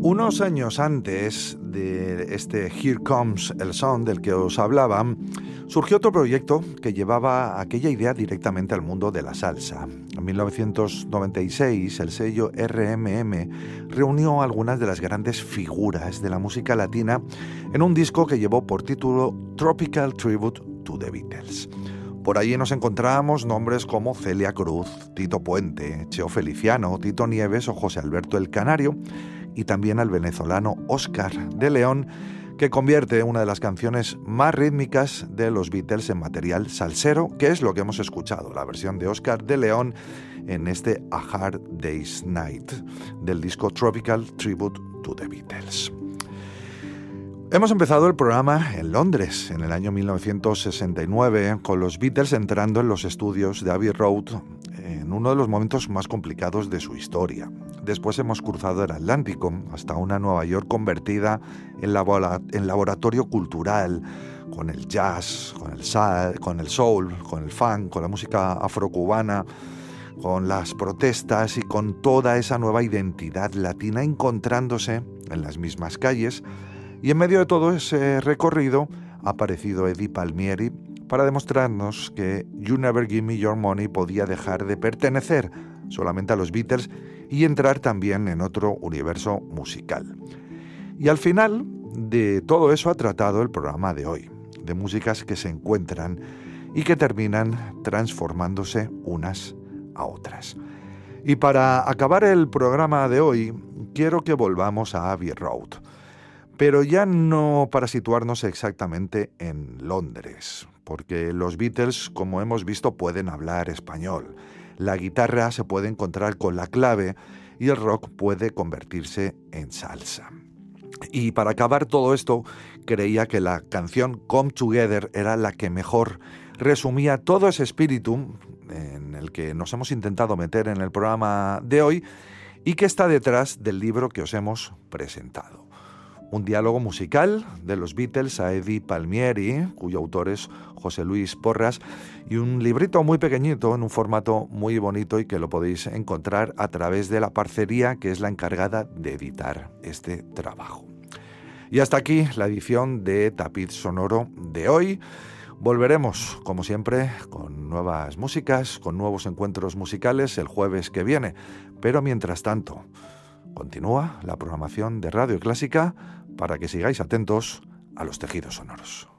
Unos años antes de este Here Comes el Sun del que os hablaba, surgió otro proyecto que llevaba aquella idea directamente al mundo de la salsa. En 1996, el sello RMM reunió a algunas de las grandes figuras de la música latina en un disco que llevó por título Tropical Tribute to the Beatles. Por allí nos encontrábamos nombres como Celia Cruz, Tito Puente, Cheo Feliciano, Tito Nieves o José Alberto el Canario, y también al venezolano Oscar de León, que convierte una de las canciones más rítmicas de los Beatles en material salsero, que es lo que hemos escuchado, la versión de Oscar de León en este A Hard Day's Night del disco Tropical Tribute to the Beatles. Hemos empezado el programa en Londres, en el año 1969, con los Beatles entrando en los estudios de Abbey Road en uno de los momentos más complicados de su historia. Después hemos cruzado el Atlántico hasta una Nueva York convertida en laboratorio cultural, con el jazz, con el soul, con el funk, con la música afrocubana, con las protestas y con toda esa nueva identidad latina encontrándose en las mismas calles. Y en medio de todo ese recorrido ha aparecido Eddie Palmieri para demostrarnos que You Never Give Me Your Money podía dejar de pertenecer solamente a los Beatles y entrar también en otro universo musical. Y al final de todo eso ha tratado el programa de hoy, de músicas que se encuentran y que terminan transformándose unas a otras. Y para acabar el programa de hoy, quiero que volvamos a Abbey Road. Pero ya no para situarnos exactamente en Londres, porque los Beatles, como hemos visto, pueden hablar español. La guitarra se puede encontrar con la clave y el rock puede convertirse en salsa. Y para acabar todo esto, creía que la canción Come Together era la que mejor resumía todo ese espíritu en el que nos hemos intentado meter en el programa de hoy y que está detrás del libro que os hemos presentado. Un diálogo musical de los Beatles a Eddie Palmieri, cuyo autor es José Luis Porras, y un librito muy pequeñito en un formato muy bonito y que lo podéis encontrar a través de la parcería que es la encargada de editar este trabajo. Y hasta aquí la edición de Tapiz Sonoro de hoy. Volveremos, como siempre, con nuevas músicas, con nuevos encuentros musicales el jueves que viene. Pero mientras tanto, continúa la programación de Radio Clásica para que sigáis atentos a los tejidos sonoros.